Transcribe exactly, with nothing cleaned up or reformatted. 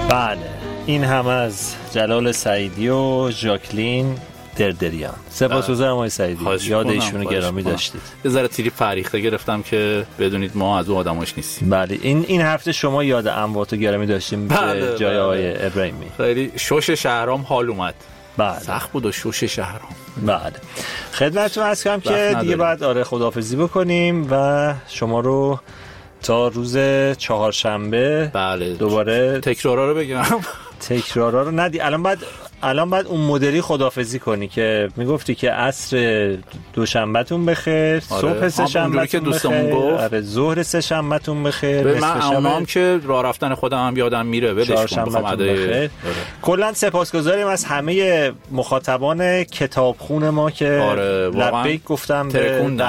بله، این هم از جلال سعیدی و ژاکلین دردریان. سپاسگزارم آقای سعیدی، یاد ایشونو گرامی داشتید. یه ذره تیری فریخته گرفتم که بدونید ما از اون آدماش نیستیم. بله، این این هفته شما یاد امواتو گرامی داشتیم بله، به جای بله. آقای ابراهیمی. خیلی شوش شهرام حال اومد. بله. سخت بود و شوش شهرام. بله. خدمتتون عرض کنم که دیگه بعد آره خداحافظی بکنیم و شما رو تا روز چهارشنبه بله دوباره تکرارا رو بگم. تکرارا رو ندی. الان بعد الان بعد اون مدلی خداحافظی کنی که میگفتی که عصر دوشنبهتون بخیر، آره. صبح سه شنبهتون بخیر، آره ظهر سه شنبهتون بخیر. من اونام که راه رفتن خودم هم یادم میره، ولش کن بخوام ادای. کلا سپاسگزاریم از همه مخاطبان کتابخون ما که آره لبیک گفتم به